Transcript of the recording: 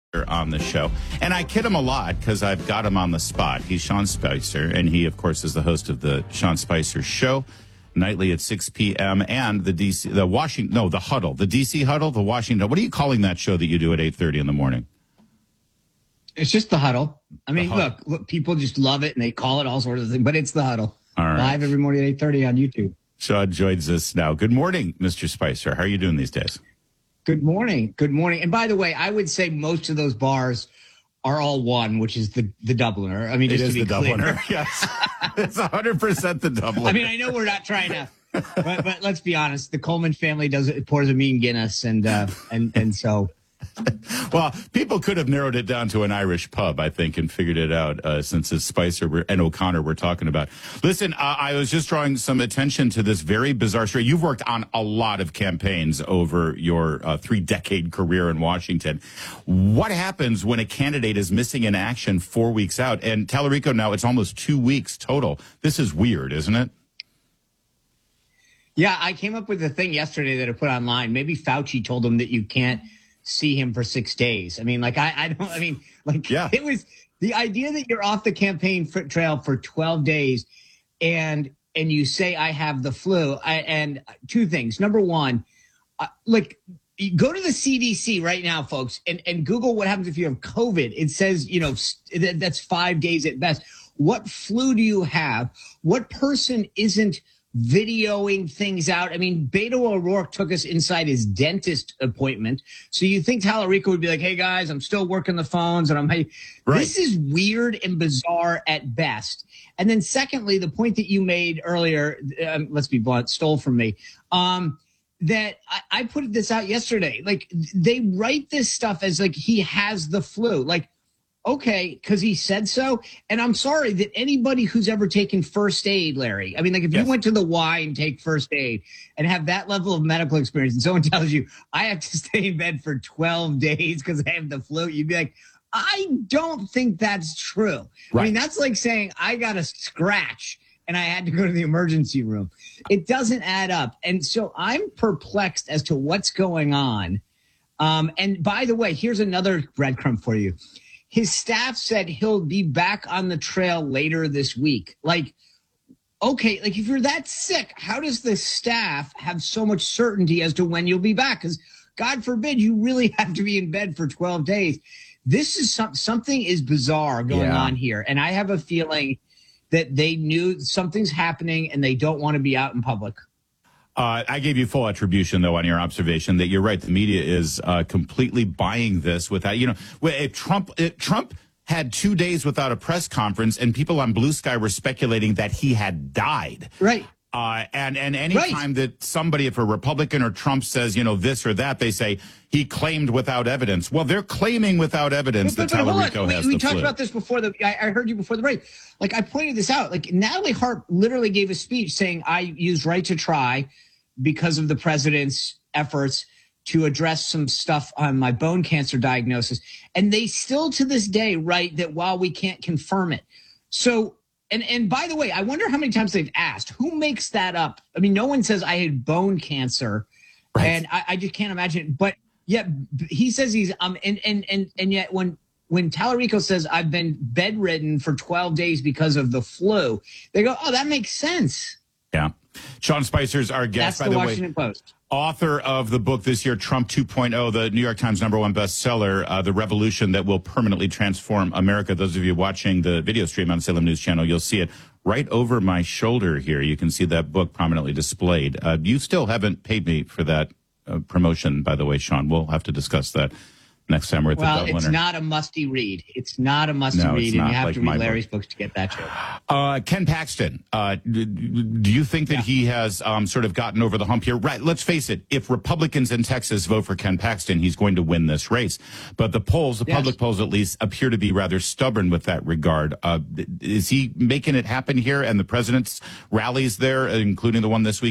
on the show. And I kid him a lot because I've got him on the spot. He's Sean Spicer, and he, of course, is the host of the Sean Spicer Show, nightly at 6 p.m. and the DC Huddle, the Washington. What are you calling that show that you do at 8:30 in the morning? It's just the Huddle. I mean, look, people just love it, and they call it all sorts of things, but it's the Huddle. All right. Live every morning at 8:30 on YouTube. Sean joins us now. Good morning, Mr. Spicer. How are you doing these days? Good morning. Good morning. And by the way, I would say most of those bars are all one, which is the Dubliner. I mean, just it is to be the clear. Dubliner. Yes, it's 100% the Dubliner. I mean, I know we're not trying to, but let's be honest. The Coleman family pours a mean Guinness, and so. Well, people could have narrowed it down to an Irish pub, I think, and figured it out since it's Spicer and O'Connor we're talking about. Listen, I was just drawing some attention to this very bizarre story. You've worked on a lot of campaigns over your 3-decade career in Washington. What happens when a candidate is missing in action 4 weeks out? And Tallarico, now it's almost 2 weeks total. This is weird, isn't it? Yeah, I came up with a thing yesterday that I put online. Maybe Fauci told him that you can't see him for 6 days. I mean, it was the idea that you're off the campaign trail for 12 days and you say, I have the flu. And two things. Number one, go to the CDC right now, folks, and Google what happens if you have COVID. It says, that's 5 days at best. What flu do you have? What person isn't videoing things out? I mean, Beto O'Rourke took us inside his dentist appointment. So you think Tallarico would be like, hey, guys, I'm still working the phones. And right. This is weird and bizarre at best. And then secondly, the point that you made earlier, let's be blunt, stole from me, that I put this out yesterday. Like, they write this stuff as like he has the flu. Like, okay, because he said so. And I'm sorry that anybody who's ever taken first aid, Larry, I mean, like if you went to the Y and take first aid and have that level of medical experience and someone tells you, I have to stay in bed for 12 days because I have the flu, you'd be like, I don't think that's true. Right. I mean, that's like saying I got a scratch and I had to go to the emergency room. It doesn't add up. And so I'm perplexed as to what's going on. And by the way, here's another breadcrumb for you. His staff said he'll be back on the trail later this week. Like, okay, like if you're that sick, how does the staff have so much certainty as to when you'll be back? Because God forbid you really have to be in bed for 12 days. This is something is bizarre going on here. And I have a feeling that they knew something's happening and they don't want to be out in public. I gave you full attribution, though, on your observation that you're right. The media is completely buying this without, Trump had 2 days without a press conference and people on Blue Sky were speculating that he had died. Right. And any time that somebody, if a Republican or Trump says, this or that, they say he claimed without evidence. Well, they're claiming without evidence that Tallarico has the flu. We talked about this before. I heard you before the break. Like, I pointed this out. Like, Natalie Hart literally gave a speech saying, I used right to try because of the president's efforts to address some stuff on my bone cancer diagnosis. And they still to this day write that while we can't confirm it. So, and by the way, I wonder how many times they've asked, who makes that up? I mean, no one says I had bone cancer. Right. And I just can't imagine. But yet he says he's, and yet when Tallarico says I've been bedridden for 12 days because of the flu, they go, oh, that makes sense. Yeah. Sean Spicer's our guest, by the way. That's the Washington Post. Author of the book this year, Trump 2.0, the New York Times #1 bestseller, The Revolution That Will Permanently Transform America. Those of you watching the video stream on Salem News Channel, you'll see it right over my shoulder here. You can see that book prominently displayed. You still haven't paid me for that promotion, by the way, Sean. We'll have to discuss that next time we're at the Dubliner. Well, it's not a musty read. It's not a musty read, and you have to read Larry's books to get that joke. Ken Paxton, do you think that he has sort of gotten over the hump here? Right, let's face it, if Republicans in Texas vote for Ken Paxton, he's going to win this race. But the polls, public polls at least, appear to be rather stubborn with that regard. Is he making it happen here, and the president's rallies there, including the one this week,